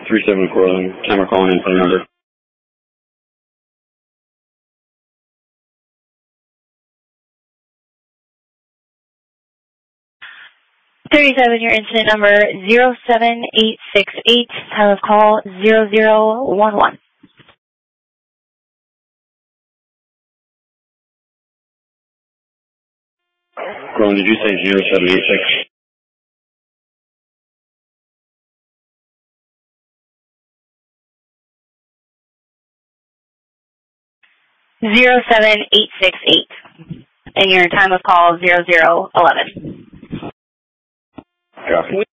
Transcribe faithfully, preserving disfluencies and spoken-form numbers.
three seven four eleven, camera calling in for the number. thirty-seven, your incident number zero seven eight six eight, time of call zero zero one one. Ron, did you say zero seven eight six? zero seven eight six eight, and your time of call zero zero eleven. Copy.